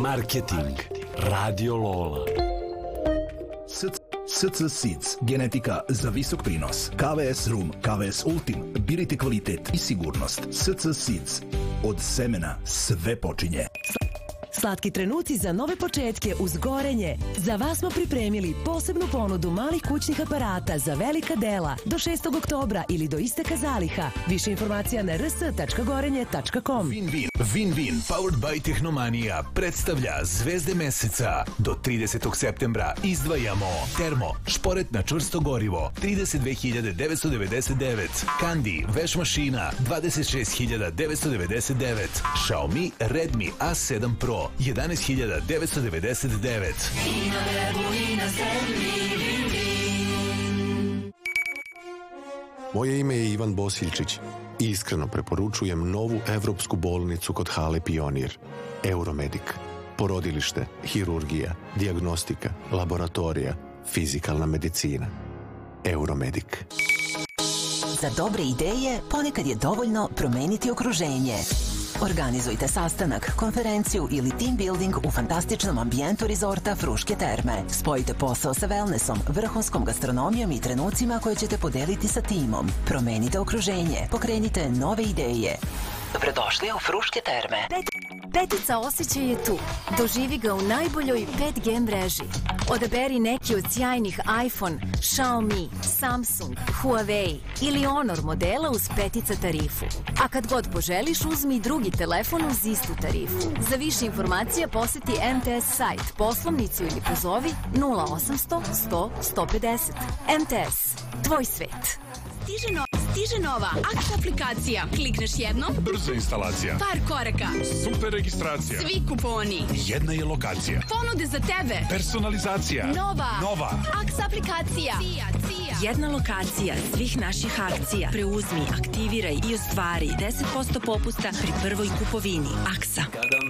Marketing. Radio Lola. SC Seeds, genetika za visok prinos. KVS Rum, KVS Ultim, birite kvalitet i sigurnost. SC Seeds, od semena sve počinje. Slatki trenuci za nove početke uz gorenje. Za vas smo pripremili posebnu ponudu malih kućnih aparata za velika dela do 6. oktobra ili do isteka zaliha. Više informacija na rs.gorenje.com. Win-Win, powered by Tehnomanija, predstavlja Zvezde meseca. Do 30. septembra izdvajamo Termo, šporet na čvrsto gorivo, 32.999. Kandi, veš mašina, 26.999. Xiaomi Redmi A7 Pro, 11.999. I na webu i na zemlji. Moje ime je Ivan Bosiljčić i iskreno preporučujem novu evropsku bolnicu kod Hale Pionir. Euromedik. Porodilište, hirurgija, dijagnostika, laboratorija, fizikalna medicina. Euromedik. Za dobre ideje ponekad je dovoljno promeniti okruženje. Organizujte sastanak, konferenciju ili team building u fantastičnom ambijentu rezorta Fruške terme. Spojite posao sa wellnessom, vrhunskom gastronomijom i trenucima koje ćete podeliti sa timom. Promenite okruženje, pokrenite nove ideje. Dobrodošli u Fruške terme. Petica osjećaj je tu. Doživi ga u najboljoj 5G mreži. Odaberi neki od sjajnih iPhone, Xiaomi, Samsung, Huawei ili Honor modela uz petica tarifu. A kad god poželiš, uzmi drugi telefon uz istu tarifu. Za više informacija poseti MTS sajt, poslovnicu ili pozovi 0800 100 150. MTS. Tvoj svet. Stiže nova Aks aplikacija. Klikneš jednom, brza instalacija, par koraka, super registracija, svi kuponi, jedna je lokacija, ponude za tebe, personalizacija, nova Aks aplikacija. Jedna lokacija svih naših akcija. Preuzmi, aktiviraj i ostvari 10% popusta pri prvoj kupovini. Aksa. Kada